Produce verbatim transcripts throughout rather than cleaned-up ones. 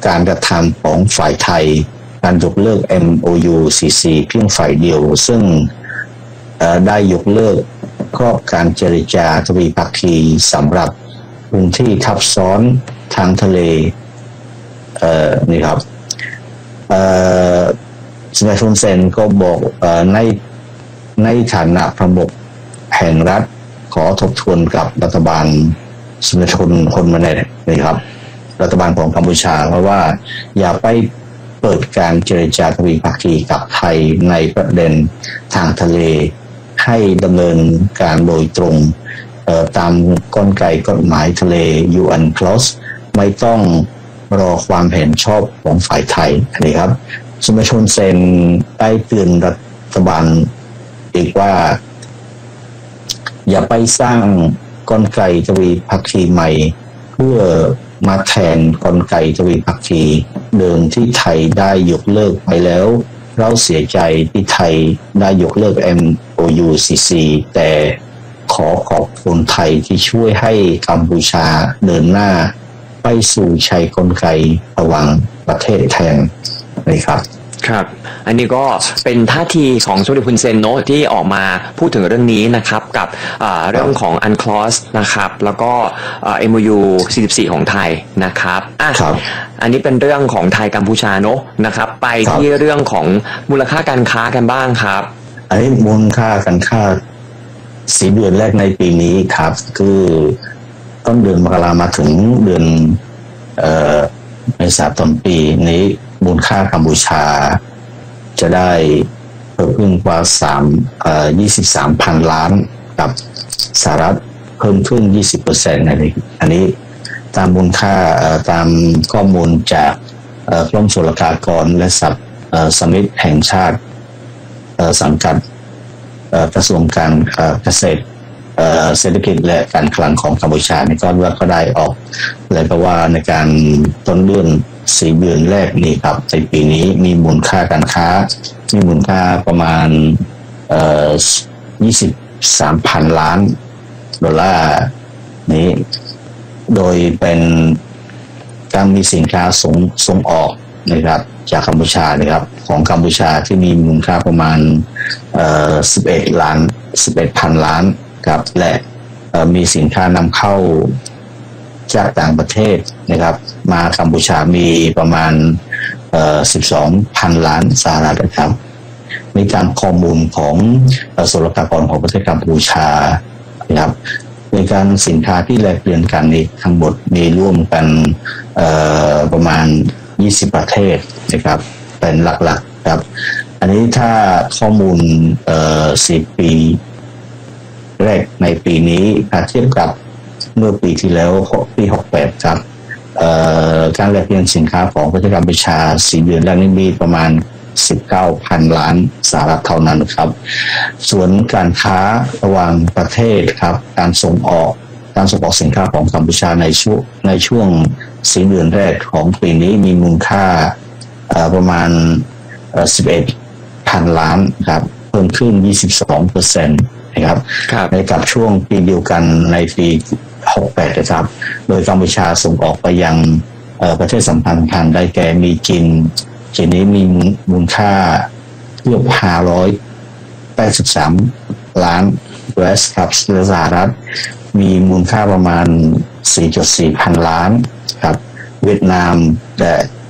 การกระทำของฝ่ายไทยการยกเลิก เอ็ม โอ ยู ซี ซี เพียงฝ่ายเดียวซึ่งได้ยกเลิกครอบการเจรจาทวีภาคีสำหรับพื้นที่ทับซ้อนทางทะเลเอ่อนี่ครับเอ่อสมัยฟุนเซนก็บอกเอ่อในในฐานะประมุขแห่งรัฐขอทบทวนกับรัฐบาลสมัยชนคนมาเนี่ยนะครับรัฐบาลของกัมพูชาเพราะว่าอย่าไปเปิดการเจรจาทวีภาคีกับไทยในประเด็นทางทะเลให้ดำเนินการโดยตรงตามกลไกกฎหมายทะเล ยู เอ็น Clause ไม่ต้องรอความเห็นชอบของฝ่ายไทยนะครับสมัยชนเซนได้เตือนรัฐบาลอีกว่าอย่าไปสร้างกลไกทวีภาคีใหม่เพื่อมาแทนกลไกทวีภาคีเดิมที่ไทยได้ยกเลิกไปแล้วเราเสียใจที่ไทยได้ยกเลิก เอ็ม โอ ยู ซี ซี แต่ขอขอบคุณไทยที่ช่วยให้กัมพูชาเดินหน้าไปสู่ใช้กลไกระหว่างประเทศแทนนะครับครับอันนี้ก็เป็นท่าทีของสมเด็จฮุนเซนโนะที่ออกมาพูดถึงเรื่องนี้นะครับกับเรื่องของ อันคลอส นะครับแล้วก็ เอ็ม โอ ยู สี่สิบสี่ ของไทยนะครับอ่ะอันนี้เป็นเรื่องของไทยกัมพูชาเนอะนะครับไปที่เรื่องของมูลค่าการค้ากันบ้างครับอันนี้มูลค่าการค้าสี่เดือนแรกในปีนี้ครับคือต้นเดือนมกรามาถึงเดือนเอ่อเมษายนต้นปีนี้มูลค่ากัมพูชาจะได้เพิ่มขึ้นกว่าสามเอ่อยี่สิบสามพันล้านกับสหรัฐเพิ่มขึ้น ยี่สิบเปอร์เซ็นต์ ในอันนี้ตามมูลค่าเอ่อตามข้อมูลจากเอ่อกรมศุลกากรและสัพเอ่อสมิตแห่งชาติเอ่อสังกัดเอ่อกระทรวงการเอ่อเกษตรเอ่อเศรษฐกิจและการคลังของกัมพูชาในก็ว่าก็ได้ออกเลยเพราะว่าในการต้นเดือนสี่เดือนแรกนี้ครับในปีนี้มีมูลค่าการค้ามีมูลค่าประมาณเอ่อยี่สิบสามพันล้านดอลลาร์นี้โดยเป็นการมีสินค้าส่งส่งออกนะครับจากกัมพูชานะครับของกัมพูชาที่มีมูลค่าประมาณเอ่อสิบเอ็ดล้านสิบเอ็ดพันล้านครับและมีสินค้านำเข้าจากต่างประเทศนะครับมากัมพูชามีประมาณเอ่อสิบสองพันล้านสหรัฐนะครับในการข้อมูลของศุลกากรของประเทศกัมพูชานะครับในการสินค้าที่แลกเปลี่ยนกันนี้ทั้งหมดมีร่วมกันเอ่อประมาณยี่สิบประเทศนะครับเป็นหลักๆครับอันนี้ถ้าข้อมูลเอ่อสิบปีแรกในปีนี้ถ้าเทียบกับเมื่อปีที่แล้วปีหกสิบแปดครับการแลกเปลี่ยนสินค้าของประเทศกัมพูชาสี่เดือนแรกนี้มีประมาณสิบเก้าพันล้านสหรัฐเท่านั้นครับส่วนการค้าระหว่างประเทศครับการส่งออกการส่งออกสินค้าของกัมพูชาในช่วงในช่วงสี่เดือนแรกของปีนี้มีมูลค่าประมาณสิบเอ็ดพันล้านครับเพิ่มขึ้น ยี่สิบสองเปอร์เซ็นต์ นะครับในกับช่วงปีเดียวกันในปีหกสิบแปดนะครับโดยกัมพูชาส่งออกไปยังประเทศสัมพันธ์พันได้แก่มีจีนจีนนี้มีมูลค่าเกือบห้าร้อยแปดสิบสามล้าน ยู เอส ครับสหรัฐมีมูลค่าประมาณ สี่จุดสี่ พันล้านครับเวียดนามแต่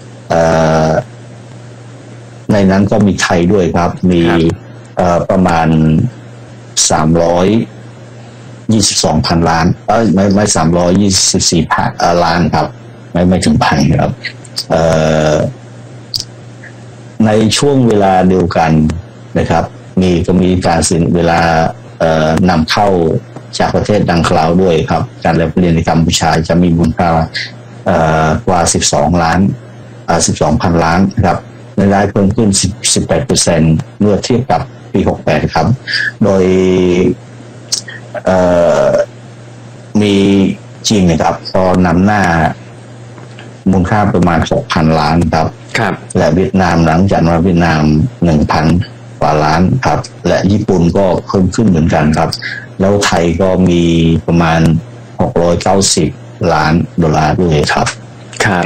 ในนั้นก็มีไทยด้วยครับมีประมาณสามร้อยยี่สิบสองพันล้านเอ้ยไม่ไม่สามร้อยยี่สิบสี่พันล้านครับไม่ไม่ถึงพันครับในช่วงเวลาเดียวกันนะครับมีก็มีการสินเวลานำเข้าจากประเทศดังกล่าวด้วยครับการแลกเปลี่ยนในกัมพูชาจะมีมูลค่ากว่าสิบสองล้านสิบสองพันล้านครับรายได้เพิ่มขึ้นสิบแปดเปอร์เซ็นต์เมื่อเทียบกับปีหกสิบแปดครับโดยมีจีนนะครับตอนนำหน้ามูลค่าประมาณ หกพันล้านครับครับและเวียดนามหลังจากนั้นเวียดนาม หนึ่งพัน กว่าล้านครับและญี่ปุ่นก็เพิ่มขึ้นเหมือนกันครับแล้วไทยก็มีประมาณหกร้อยเก้าสิบล้านดอลลาร์ด้วยครับครับ